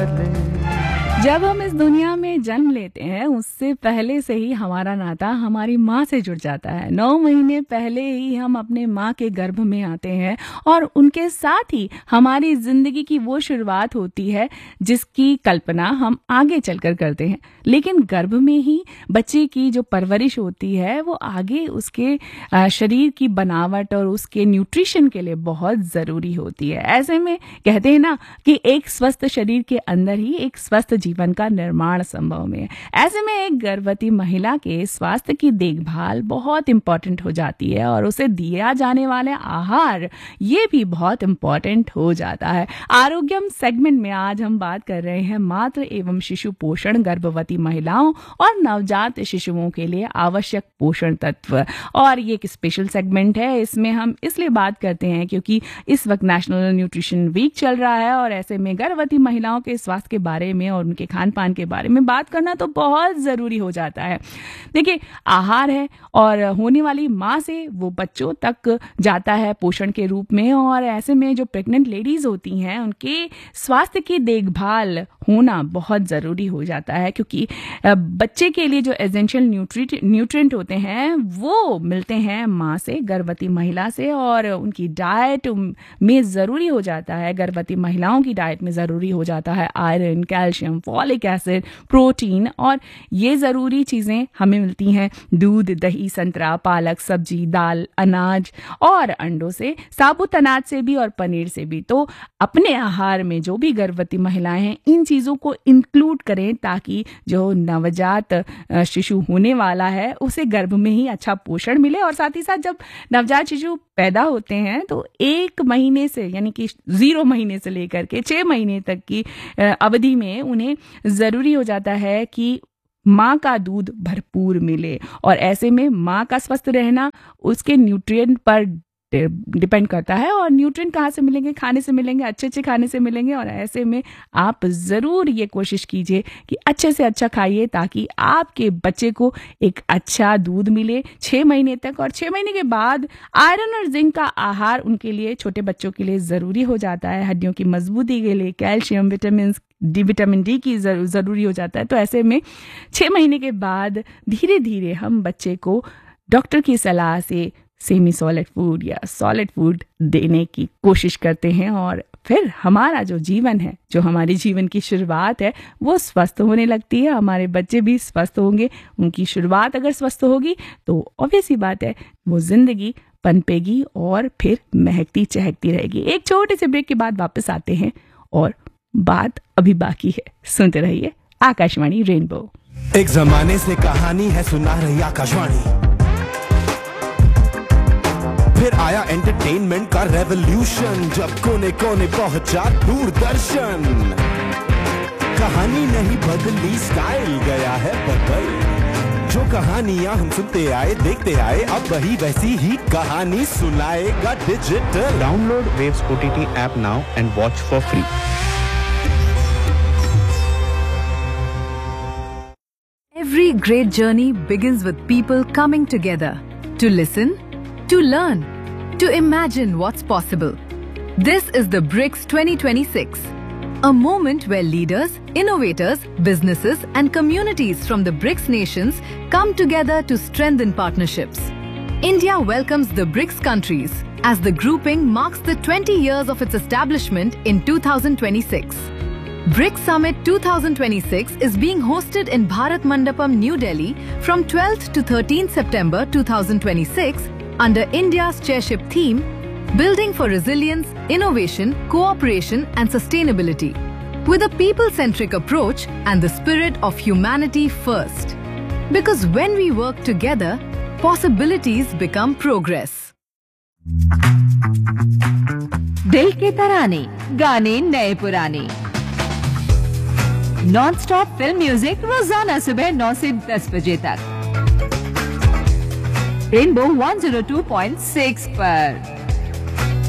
जब हम इस दुनिया में जन्म लेते हैं उससे पहले से ही हमारा नाता हमारी माँ से जुड़ जाता है। 9 महीने पहले ही हम अपने माँ के गर्भ में आते हैं और उनके साथ ही हमारी जिंदगी की वो शुरुआत होती है जिसकी कल्पना हम आगे चलकर करते हैं। लेकिन गर्भ में ही बच्चे की जो परवरिश होती है वो आगे उसके शरीर की बनावट और उसके न्यूट्रिशन के लिए बहुत ज़रूरी होती है। ऐसे में कहते हैं ना कि एक स्वस्थ शरीर के अंदर ही एक स्वस्थ जीवन का निर्माण संभव है। ऐसे में एक गर्भवती महिला के स्वास्थ्य की देखभाल बहुत इंपॉर्टेंट हो जाती है और उसे दिया जाने वाले आहार ये भी बहुत इंपॉर्टेंट हो जाता है। आरोग्यम सेगमेंट में आज हम बात कर रहे हैं मातृ एवं शिशु पोषण, गर्भवती महिलाओं और नवजात शिशुओं के लिए आवश्यक पोषण तत्व। और ये एक स्पेशल सेगमेंट है। इसमें हम इसलिए बात करते हैं क्योंकि इस वक्त नेशनल न्यूट्रिशन वीक चल रहा है और ऐसे में गर्भवती महिलाओं के स्वास्थ्य के बारे में और उनके खान पान के बारे में बात करना तो बहुत ज़रूरी हो जाता है। देखिए, आहार है और होने वाली माँ से वो बच्चों तक जाता है पोषण के रूप में। और ऐसे में जो प्रेग्नेंट लेडीज़ होती हैं उनके स्वास्थ्य की देखभाल होना बहुत ज़रूरी हो जाता है क्योंकि बच्चे के लिए जो एसेंशियल न्यूट्रिएंट होते हैं वो मिलते हैं माँ से, गर्भवती महिला से। और उनकी डाइट में ज़रूरी हो जाता है, गर्भवती महिलाओं की डाइट में ज़रूरी हो जाता है iron, calcium, folic acid, protein. और ये ज़रूरी चीज़ें हमें मिलती हैं दूध, दही, संतरा, पालक, सब्जी, दाल, अनाज और अंडों से, साबुत अनाज से भी और पनीर से भी। तो अपने आहार में जो भी गर्भवती महिलाएं हैं इन चीज़ों को इंक्लूड करें ताकि जो नवजात शिशु होने वाला है उसे गर्भ में ही अच्छा पोषण मिले। और साथ ही साथ जब नवजात शिशु पैदा होते हैं तो 1 महीने से यानी कि 0 महीने से लेकर के 6 महीने तक की अवधि में उन्हें ज़रूरी हो जाता है कि माँ का दूध भरपूर मिले। और ऐसे में माँ का स्वस्थ रहना उसके न्यूट्रिएंट पर डिपेंड करता है। और न्यूट्रिएंट कहाँ से मिलेंगे? खाने से मिलेंगे, अच्छे अच्छे खाने से मिलेंगे। और ऐसे में आप ज़रूर ये कोशिश कीजिए कि अच्छे से अच्छा खाइए ताकि आपके बच्चे को एक अच्छा दूध मिले 6 महीने तक। और 6 महीने के बाद आयरन और जिंक का आहार उनके लिए, छोटे बच्चों के लिए ज़रूरी हो जाता है। हड्डियों की मजबूती के लिए कैल्शियम, विटामिन डी की ज़रूरी हो जाता है। तो ऐसे में 6 महीने के बाद धीरे धीरे हम बच्चे को डॉक्टर की सलाह से सेमी सॉलिड फूड या सॉलिड फूड देने की कोशिश करते हैं। और फिर हमारा जो जीवन है, जो हमारे जीवन की शुरुआत है वो स्वस्थ होने लगती है। हमारे बच्चे भी स्वस्थ होंगे। उनकी शुरुआत अगर स्वस्थ होगी तो ऑब्वियस ही बात है वो जिंदगी पनपेगी और फिर महकती चहकती रहेगी। एक छोटे से ब्रेक के बाद वापस आते हैं और बात अभी बाकी है। सुनते रहिए आकाशवाणी रेनबो। एक जमाने से कहानी है सुना रही आकाशवाणी, फिर आया एंटरटेनमेंट का रेवोल्यूशन, जब कोने कोने पहुंचा दूरदर्शन। कहानी नहीं बदली, स्टाइल गया है बदल। जो कहानियां हम सुनते आए, देखते आए, अब वही वैसी ही कहानी सुनाएगा digital. Download waves OTT app now and watch for free. Every great journey begins with people coming together to listen, to learn, to imagine what's possible. This is the BRICS 2026, a moment where leaders, innovators, businesses and communities from the BRICS nations come together to strengthen partnerships. India welcomes the BRICS countries as the grouping marks the 20 years of its establishment in 2026. BRICS Summit 2026 is being hosted in Bharat Mandapam, New Delhi from 12th to 13th September 2026 under India's chairship theme, Building for Resilience, Innovation, Cooperation and Sustainability, with a people-centric approach and the spirit of humanity first. Because when we work together, possibilities become progress. दिल के तराने, गाने नए पुराने, non stop film music रोजाना सुबह 9 से 10 बजे तक रेनबो 102.6 पर।